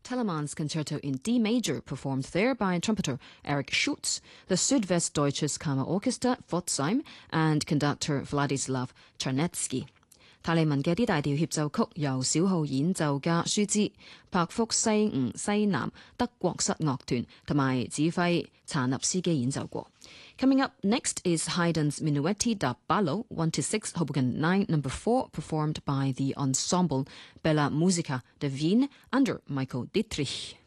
Telemann's Concerto in D major, performed there by trumpeter Erich Schultz, the Südwestdeutsches Kammerorchester Pforzheim, and conductor Vladislav Charnetsky. 泰利文嘅啲大調協奏曲由小號演奏家舒茲、柏福西吾西南德國室樂團同埋指揮查納斯基演奏過。Coming up next is Haydn's Minuetti da Ballo 1-6 Hoboken 9 No. 4, performed by the ensemble Bella Musica de Wien under Michael Dietrich.